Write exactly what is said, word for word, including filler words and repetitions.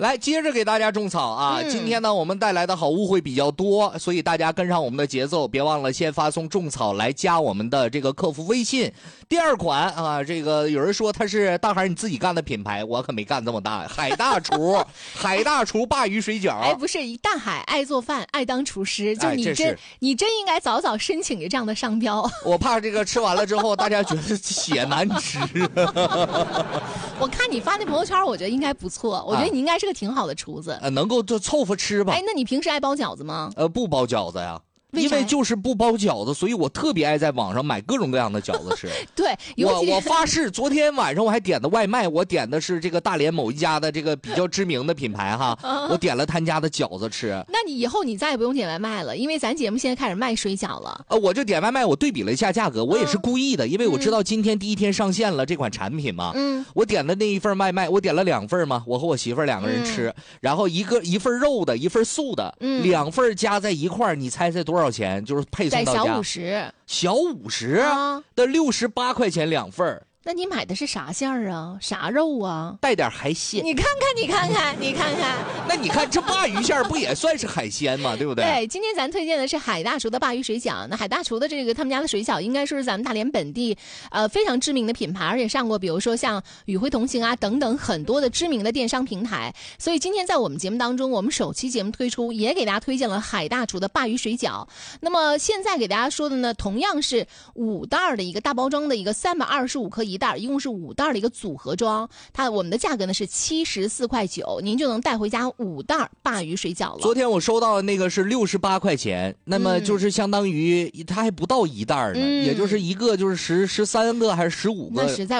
来接着给大家种草啊、 嗯、 今天呢我们带来的好物会比较多，所以大家跟上我们的节奏，别忘了先发送种草来加我们的这个客服微信。第二款啊，这个有人说它是大海你自己干的品牌，我可没干这么大。海大厨海大厨鲅鱼水饺， 哎，不是，大海爱做饭爱当厨师，就你真、 哎、 你真应该早早申请这样的商标。 我怕这个吃完了之后大家觉得血难吃。 我看你发那朋友圈，我觉得应该不错，我觉得你应该是个挺好的厨子， 呃，能够就凑合吃吧。 哎，那你平时爱包饺子吗？ 呃，不包饺子呀。 为因为就是不包饺子，所以我特别爱在网上买各种各样的饺子吃。 对， 我我发誓，昨天晚上我还点的外卖，我点的是这个大连某一家的这个比较知名的品牌哈，我点了他家的饺子吃。 那你以后你再也不用点外卖了，因为咱节目现在开始卖水饺了。 呃，我就点外卖，我对比了一下价格，我也是故意的，因为我知道今天第一天上线了这款产品嘛。嗯，我点的那一份外卖，我点了两份嘛，我和我媳妇儿两个人吃，嗯、然后一个一份肉的，一份素的，嗯、两份加在一块儿，你猜猜多少钱？就是配送到家， 小五十， 小五十啊，的六十八块钱两份儿。 那你买的是啥馅儿啊？啥肉啊？ 带点海鲜。 你看看，你看看，你看看。 那你看这鲅鱼馅儿不也算是海鲜吗？对不对？ 对，今天咱推荐的是海大厨的鲅鱼水饺。那海大厨的这个他们家的水饺，应该说是咱们大连本地呃非常知名的品牌，而且上过比如说像宇辉同行啊等等很多的知名的电商平台。所以今天在我们节目当中，我们首期节目推出也给大家推荐了海大厨的鲅鱼水饺。那么现在给大家说的呢，同样是五袋的一个大包装的一个三百二十五克一袋，一共是五袋的一个组合装，它我们的价格呢是七十四块九，您就能带回家五袋鲅鱼水饺了。 昨天我收到的那个是六十八块钱，那么就是相当于它还不到一袋呢，嗯、也就是一个就是十十三个还是十五个。 那实在